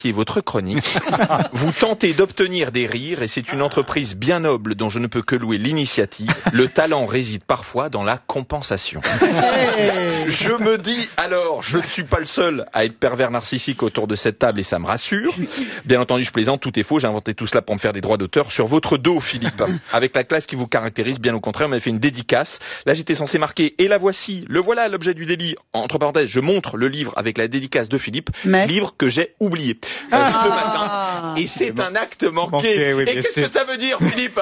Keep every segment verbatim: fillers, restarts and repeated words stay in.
votre chronique. Vous tentez d'obtenir des rires et c'est une entreprise bien noble dont je ne peux que louer l'initiative. Le talent réside parfois dans la compensation. Je me dis alors, je ne suis pas le seul à être pervers narcissique autour de cette table et ça me rassure. Bien entendu, je plaisante, tout est faux. J'ai inventé tout cela pour me faire des droits d'auteur sur votre dos, Philippe. Avec la classe qui vous caractérise, bien au contraire, on m'avait fait une dédicace. Là, j'étais censé marquer et la voici, le voilà l'objet du délit. Entre parenthèses, je montre le livre avec la dédicace de Philippe, Mais... livre que j'ai oublié. Euh, ah, ce matin, et c'est bon. Un acte manqué. manqué oui, et qu'est-ce c'est... que ça veut dire, Philippe?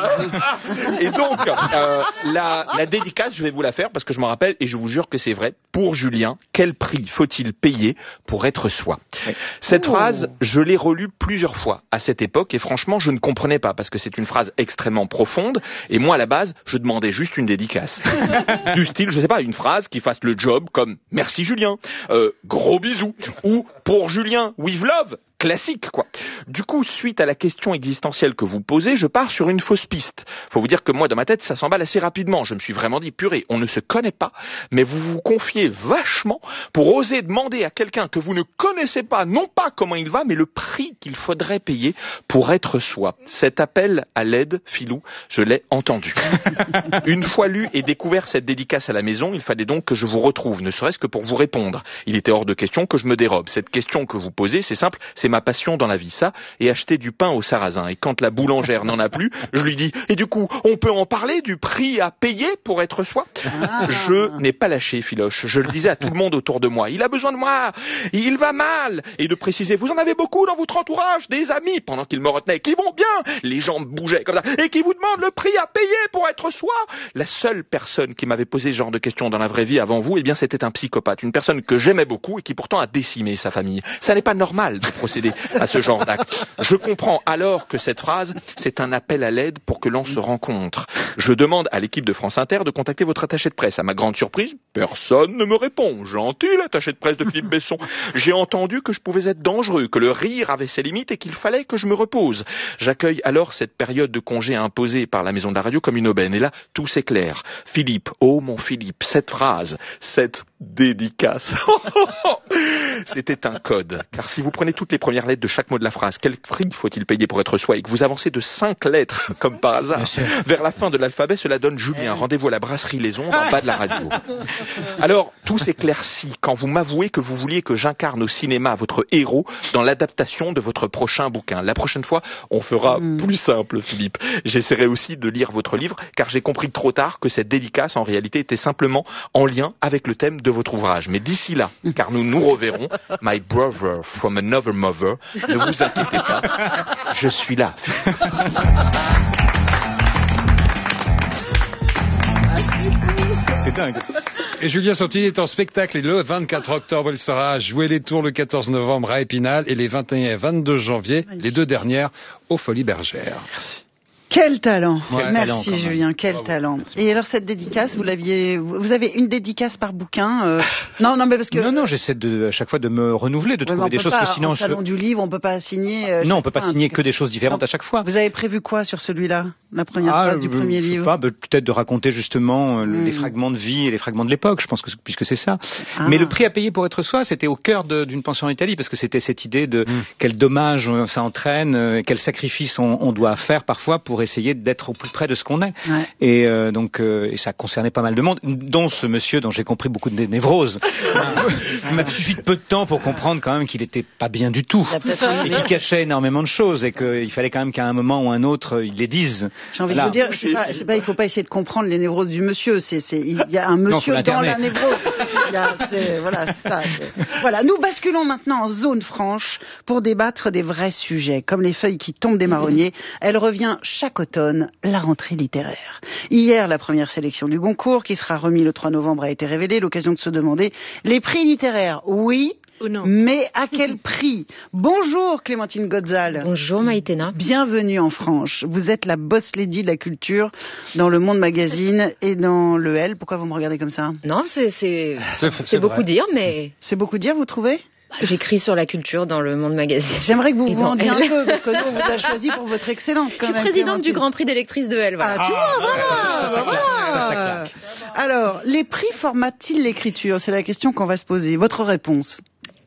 Et donc, euh, la, la dédicace, je vais vous la faire parce que je m'en rappelle et je vous jure que c'est vrai. Pour Julien, quel prix faut-il payer pour être soi? Oui. Cette oh. phrase, je l'ai relue plusieurs fois à cette époque et franchement, je ne comprenais pas parce que c'est une phrase extrêmement profonde et moi, à la base, je demandais juste une dédicace. Du style, je sais pas, une phrase qui fasse le job comme « Merci Julien euh, »,« Gros bisous » ou « Pour Julien, with love ». Classique, quoi. Du coup, suite à la question existentielle que vous posez, je pars sur une fausse piste. Faut vous dire que moi, dans ma tête, ça s'emballe assez rapidement. Je me suis vraiment dit, purée, on ne se connaît pas, mais vous vous confiez vachement pour oser demander à quelqu'un que vous ne connaissez pas, non pas comment il va, mais le prix qu'il faudrait payer pour être soi. Cet appel à l'aide, Philou, je l'ai entendu. Une fois lu et découvert cette dédicace à la maison, il fallait donc que je vous retrouve, ne serait-ce que pour vous répondre. Il était hors de question que je me dérobe. Cette question que vous posez, c'est simple, c'est ma passion dans la vie, ça, et acheter du pain au sarrasin. Et quand la boulangère n'en a plus, je lui dis, et du coup, on peut en parler du prix à payer pour être soi? Ah. Je n'ai pas lâché, Philoche. Je le disais à tout le monde autour de moi. Il a besoin de moi. Il va mal. Et de préciser, vous en avez beaucoup dans votre entourage, des amis, pendant qu'il me retenait, qui vont bien. Les jambes bougeaient comme ça. Et qui vous demandent le prix à payer pour être soi. La seule personne qui m'avait posé ce genre de questions dans la vraie vie avant vous, eh bien, c'était un psychopathe. Une personne que j'aimais beaucoup et qui pourtant a décimé sa famille. Ça n'est pas normal de procéder à ce genre d'acte. Je comprends alors que cette phrase, c'est un appel à l'aide pour que l'on se rencontre. Je demande à l'équipe de France Inter de contacter votre attaché de presse. À ma grande surprise, personne ne me répond. Gentil, l'attaché de presse de Philippe Besson. J'ai entendu que je pouvais être dangereux, que le rire avait ses limites et qu'il fallait que je me repose. J'accueille alors cette période de congé imposée par la maison de la radio comme une aubaine. Et là, tout s'éclaire. Philippe, oh mon Philippe, cette phrase, cette dédicace, c'était un code. Car si vous prenez toutes les premières lettres de chaque mot de la phrase, quel prix faut-il payer pour être soi, et que vous avancez de cinq lettres, comme par hasard, vers la fin de l'alphabet, cela donne Julien. Rendez-vous à la brasserie Les Ondes, en bas de la radio. Alors, tout s'éclaircit quand vous m'avouez que vous vouliez que j'incarne au cinéma votre héros dans l'adaptation de votre prochain bouquin. La prochaine fois, on fera mm. plus simple, Philippe. J'essaierai aussi de lire votre livre, car j'ai compris trop tard que cette dédicace, en réalité, était simplement en lien avec le thème de votre ouvrage. Mais d'ici là, car nous nous reverrons, my brother from another mother, ne vous inquiétez pas, je suis là. C'est dingue. Et Julien Santini est en spectacle et le vingt-quatre octobre, il sera à Jouer les Tours le quatorze novembre à Épinal et les vingt et un et vingt-deux janvier, les deux dernières, aux Folies Bergères. Merci. Quel talent. Ouais, Merci talent, Julien, quel Bravo. talent. Merci. Et alors cette dédicace, vous l'aviez, vous avez une dédicace par bouquin euh... Non, non, mais parce que non, non, j'essaie de à chaque fois de me renouveler, de ouais, trouver des choses pas, que sinon. Au salon je... du livre, on peut pas signer. Euh, non, on peut pas fois, signer que des choses différentes non. à chaque fois. Vous avez prévu quoi sur celui-là, la première ah, phrase du euh, premier je livre? sais pas, bah, peut-être de raconter justement euh, mm. les fragments de vie et les fragments de l'époque. Je pense que puisque c'est ça. Ah. Mais le prix à payer pour être soi, c'était au cœur de, d'une pension en Italie, parce que c'était cette idée de mm. quel dommage ça entraîne, euh, quel sacrifice on, on doit faire parfois pour essayer d'être au plus près de ce qu'on est. Ouais. Et euh, donc, euh, et ça concernait pas mal de monde, dont ce monsieur dont j'ai compris beaucoup de névroses. Il m'a suffi de peu de temps pour comprendre quand même qu'il était pas bien du tout et qu'il cachait énormément de choses et qu'il fallait quand même qu'à un moment ou un autre il les dise. J'ai envie Là. de vous dire, c'est pas, c'est pas, il faut pas essayer de comprendre les névroses du monsieur. C'est, c'est, il y a un monsieur non, dans la névrose. Il y a, c'est, voilà, c'est ça. C'est... Voilà, nous basculons maintenant en zone franche pour débattre des vrais sujets, comme les feuilles qui tombent des marronniers. Elle revient chaque automne, la rentrée littéraire. Hier, la première sélection du Goncourt, qui sera remis le trois novembre, a été révélée. L'occasion de se demander les prix littéraires, oui, ou non. Mais à quel prix? Bonjour Clémentine Godzal. Bonjour Maïtena. Bienvenue en Franche. Vous êtes la boss lady de la culture dans le Monde Magazine et dans le L. Pourquoi vous me regardez comme ça? Non, c'est, c'est, c'est, c'est beaucoup vrai. dire, mais... C'est beaucoup dire, vous trouvez? J'écris sur la culture dans le Monde Magazine. J'aimerais que vous vous vendiez un peu, parce que nous, on vous a choisi pour votre excellence. Quand Je suis même, présidente Clémentine. du Grand Prix d'électrice de L. Voilà. Ah, tu vois, ah, voilà, ça, ça, ça, ça, voilà. Ça, ça claque. Alors, les prix formatent-ils l'écriture? C'est la question qu'on va se poser. Votre réponse?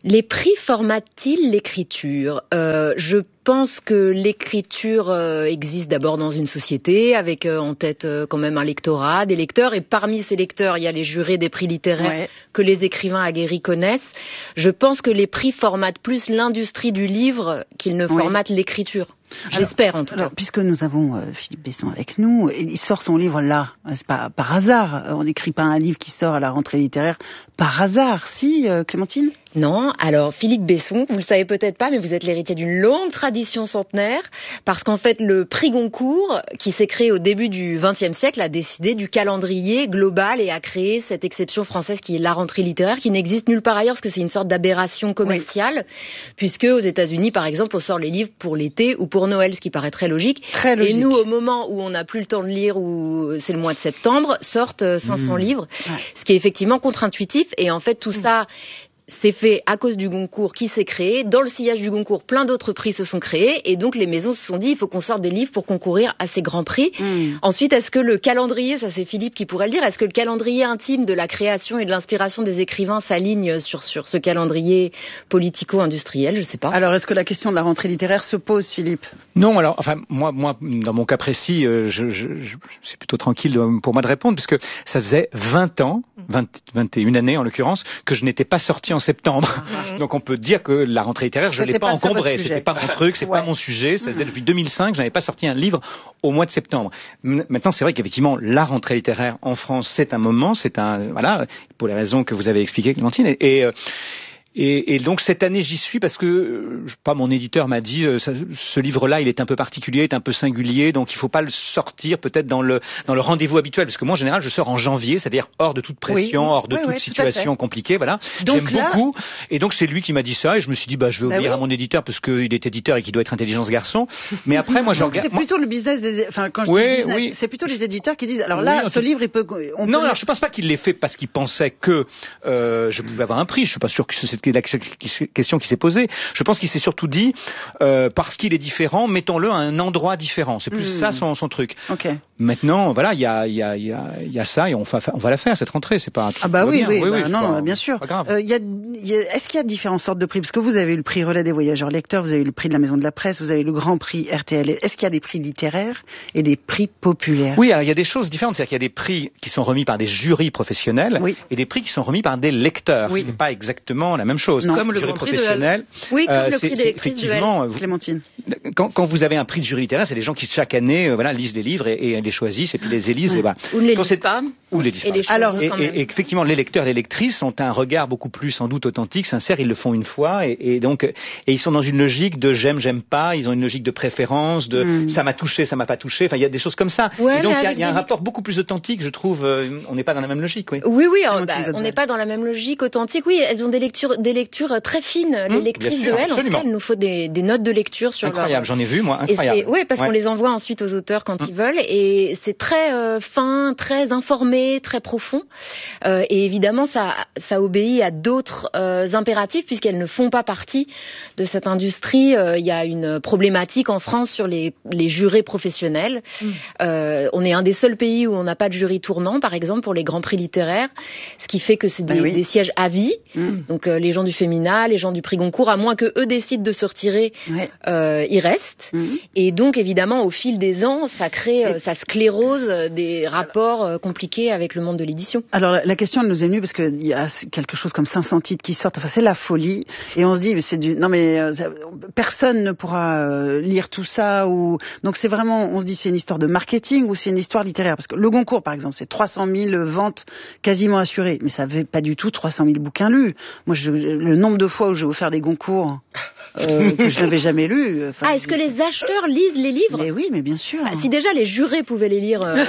Les prix formatent-ils l'écriture ? euh, Je pense que l'écriture euh, existe d'abord dans une société, avec euh, en tête euh, quand même un lectorat, des lecteurs, et parmi ces lecteurs, il y a les jurés des prix littéraires ouais. que les écrivains aguerris connaissent. Je pense que les prix formatent plus l'industrie du livre qu'ils ne formatent ouais. l'écriture. J'espère en tout alors, cas. Puisque nous avons euh, Philippe Besson avec nous, il sort son livre là, c'est pas par hasard. On n'écrit pas un livre qui sort à la rentrée littéraire par hasard, si euh, Clémentine ? Non, alors Philippe Besson, vous le savez peut-être pas, mais vous êtes l'héritier d'une longue tradition centenaire, parce qu'en fait le prix Goncourt, qui s'est créé au début du vingtième siècle, a décidé du calendrier global et a créé cette exception française qui est la rentrée littéraire, qui n'existe nulle part ailleurs, parce que c'est une sorte d'aberration commerciale, oui. puisque aux États-Unis, par exemple, on sort les livres pour l'été ou pour Noël, ce qui paraît très logique. Très logique. Et nous, au moment où on n'a plus le temps de lire, où c'est le mois de septembre, sortent cinq cents mmh. livres, ouais. ce qui est effectivement contre-intuitif. Et en fait, tout mmh. ça, c'est fait à cause du Goncourt qui s'est créé. Dans le sillage du Goncourt, plein d'autres prix se sont créés. Et donc, les maisons se sont dit, il faut qu'on sorte des livres pour concourir à ces grands prix. Mmh. Ensuite, est-ce que le calendrier, ça c'est Philippe qui pourrait le dire, est-ce que le calendrier intime de la création et de l'inspiration des écrivains s'aligne sur, sur ce calendrier politico-industriel? Je sais pas. Alors, est-ce que la question de la rentrée littéraire se pose, Philippe? Non, alors, enfin, moi, moi, dans mon cas précis, euh, je, je, je, c'est plutôt tranquille pour moi de répondre, puisque ça faisait vingt ans, vingt, vingt et une années en l'occurrence, que je n'étais pas sorti en septembre. Mmh. Donc on peut dire que la rentrée littéraire, je ne l'ai pas, pas encombrée. C'était pas mon truc, c'est ouais. pas mon sujet. Ça faisait mmh. depuis deux mille cinq, je n'avais pas sorti un livre au mois de septembre. Maintenant, c'est vrai qu'effectivement, la rentrée littéraire en France, c'est un moment, c'est un, voilà, pour les raisons que vous avez expliquées, Clémentine. Et, et Et, et donc cette année j'y suis parce que euh, je sais pas, mon éditeur m'a dit euh, ça, ce livre-là il est un peu particulier, est un peu singulier, donc il faut pas le sortir peut-être dans le dans le rendez-vous habituel, parce que moi en général je sors en janvier, c'est-à-dire hors de toute pression, oui, hors de oui, toute oui, situation compliquée, voilà. Donc j'aime là... beaucoup, et donc c'est lui qui m'a dit ça, et je me suis dit bah je vais obéir bah oui. à mon éditeur parce qu'il est éditeur et qu'il doit être intelligent ce garçon. Mais après moi je regarde. C'est plutôt moi... le business des, enfin quand je oui, dis business, oui. c'est plutôt les éditeurs qui disent alors là oui, ce tout... livre il peut. On non peut... alors je pense pas qu'il l'ait fait parce qu'il pensait que euh, je pouvais avoir un prix. Je suis pas sûr que c'était la question qui s'est posée. Je pense qu'il s'est surtout dit euh, parce qu'il est différent, mettons-le à un endroit différent. C'est plus mmh. ça son, son truc. Okay. Maintenant, voilà, il y a, y, a, y, a, y a ça et on va, on va la faire cette rentrée. C'est pas. Ah bah oui, bien. oui, oui, bah oui, non, pas, bien sûr. Pas grave. Euh, y a, y a, est-ce qu'il y a différentes sortes de prix? Parce que vous avez eu le prix Relais des voyageurs lecteurs, vous avez eu le prix de la Maison de la Presse, vous avez eu le Grand Prix R T L. Est-ce qu'il y a des prix littéraires et des prix populaires? Oui, alors il y a des choses différentes. C'est-à-dire qu'il y a des prix qui sont remis par des jurys professionnels oui. et des prix qui sont remis par des lecteurs. Oui. Ce n'est pas exactement la même chose. Non. Comme le jury Grand professionnel. Oui, comme euh, le prix des lectrices effectivement, vous, Clémentine. Quand, quand vous avez un prix de jury littéraire, c'est des gens qui chaque année, euh, voilà, lisent des livres et, et les choisissent et puis les élisent. Mmh. Et bah, ou ne les lisent pas. Ou les lisent pas. Alors, et, et, et effectivement, les lecteurs et les lectrices ont un regard beaucoup plus, sans doute, authentique, sincère. Ils le font une fois et, et donc, et ils sont dans une logique de j'aime, j'aime pas. Ils ont une logique de préférence, de mmh. ça m'a touché, ça m'a pas touché. Enfin, il y a des choses comme ça. Ouais, et donc, il y a, y a un des... rapport beaucoup plus authentique, je trouve. Euh, on n'est pas dans la même logique, oui. Oui, oui, on bah, n'est pas dans la même logique authentique. Oui, elles ont des lectures, des lectures très fines. Mmh, les lectrices sûr, de elles, absolument. En tout cas, il nous faut des, des notes de lecture sur incroyable, leur... j'en ai vu, moi, incroyable. Oui, parce ouais. qu'on les envoie ensuite aux auteurs quand mmh. ils veulent, et c'est très euh, fin, très informé, très profond. Euh, et évidemment, ça, ça obéit à d'autres euh, impératifs, puisqu'elles ne font pas partie de cette industrie. Euh, il y a une problématique en France sur les, les jurés professionnels. Mmh. Euh, on est un des seuls pays où on n'a pas de jury tournant, par exemple, pour les grands prix littéraires, ce qui fait que c'est des, ben oui. des sièges à vie. Mmh. Donc euh, les gens du Fémina, les gens du prix Goncourt, à moins que eux décident de se retirer, ouais. euh, ils restent. Mmh. Et donc, évidemment, au fil des ans, ça crée, euh, ça sclérose des rapports euh, compliqués avec le monde de l'édition. Alors, la question elle nous est venue parce qu'il y a quelque chose comme cinq cents titres qui sortent. Enfin, c'est la folie. Et on se dit, mais c'est du, non mais euh, personne ne pourra euh, lire tout ça. Ou donc c'est vraiment, on se dit, c'est une histoire de marketing ou c'est une histoire littéraire. Parce que le Goncourt, par exemple, c'est trois cent mille ventes quasiment assurées, mais ça fait pas du tout trois cent mille bouquins lus. Moi, je, le nombre de fois où j'ai offert des Goncours. Euh, que je n'avais jamais lu. Enfin, ah, est-ce que les acheteurs lisent les livres? Mais oui, mais bien sûr. Ah, si déjà les jurés pouvaient les lire. Euh,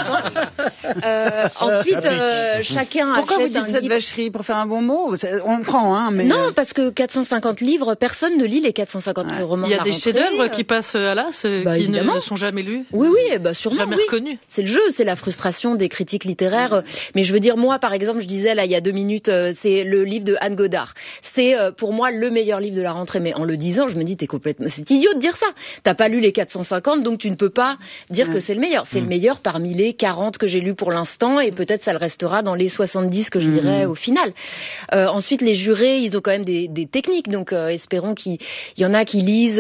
euh, ensuite, euh, chacun Pourquoi achète vous dites un cette livre. vacherie pour faire un bon mot? On prend, hein. Mais... Non, parce que quatre cent cinquante livres, personne ne lit les quatre cent cinquante ouais. romans. Il y a de des rentrée. chefs-d'œuvre qui passent à l'as, bah, qui évidemment. ne sont jamais lus. Oui, oui, bah sûrement. Jamais oui. reconnus. C'est le jeu, c'est la frustration des critiques littéraires. Mais je veux dire, moi, par exemple, je disais là il y a deux minutes, c'est le livre de Anne Godard. Poudlard. C'est euh, pour moi le meilleur livre de la rentrée. Mais en le disant, je me dis, t'es complètement, c'est idiot de dire ça. T'as pas lu les quatre cent cinquante, donc tu ne peux pas dire mmh. que c'est le meilleur. C'est mmh. le meilleur parmi les quarante que j'ai lus pour l'instant, et peut-être ça le restera dans les soixante-dix que je lirai mmh. au final. Euh, ensuite, les jurés, ils ont quand même des, des techniques, donc euh, espérons qu'il y en a qui lisent